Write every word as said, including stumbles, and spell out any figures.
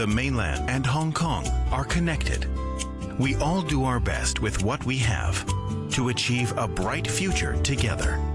the mainland and Hong Kong are connected. We all do our best with what we have to achieve a bright future together.